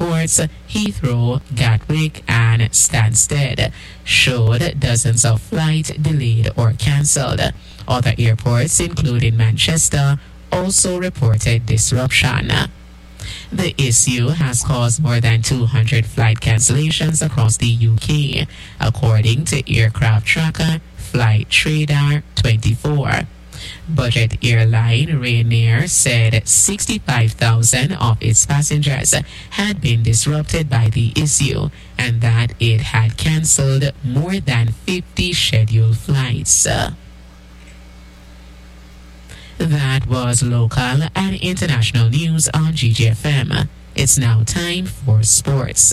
airports, Heathrow, Gatwick, and Stansted, showed dozens of flights delayed or cancelled. Other airports, including Manchester, also reported disruption. The issue has caused more than 200 flight cancellations across the UK, according to aircraft tracker Flight Radar 24. Budget airline Ryanair said 65,000 of its passengers had been disrupted by the issue and that it had cancelled more than 50 scheduled flights. That was local and international news on GGFM. It's now time for sports.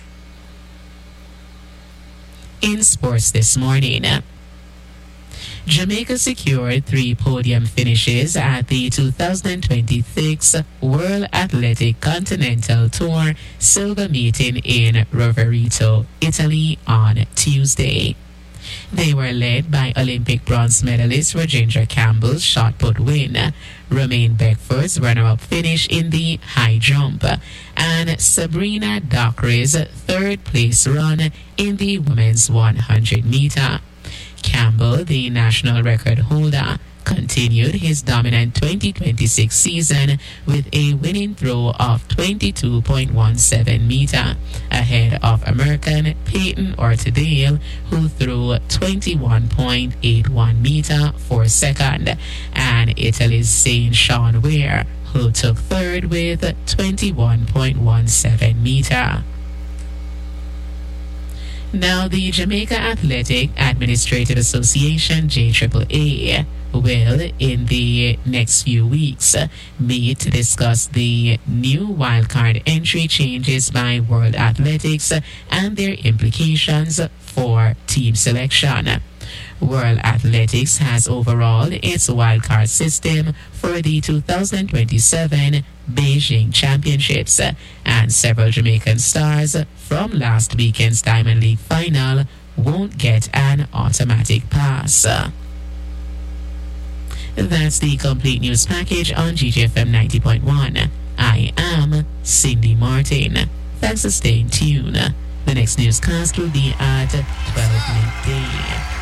In sports this morning, Jamaica secured 3 podium finishes at the 2026 World Athletic Continental Tour Silver Meeting in Rovereto, Italy on Tuesday. They were led by Olympic bronze medalist Rajendra Campbell's shot put win, Romaine Beckford's runner-up finish in the high jump, and Sabrina Dockery's third place run in the women's 100 meter. Campbell, the national record holder, continued his dominant 2026 season with a winning throw of 22.17 meter, ahead of American Peyton Ortidale, who threw 21.81 meter for second, and Italy's Saint Sean Ware, who took third with 21.17 meter. Now, the Jamaica Athletic Administrative Association, JAAA, will, in the next few weeks, meet to discuss the new wildcard entry changes by World Athletics and their implications for team selection. World Athletics has overhauled its wildcard system for the 2027 Beijing Championships, and several Jamaican stars from last weekend's Diamond League final won't get an automatic pass. That's the complete news package on GGFM 90.1. I am Cindy Martin. Thanks for staying tuned. The next newscast will be at 12 midday.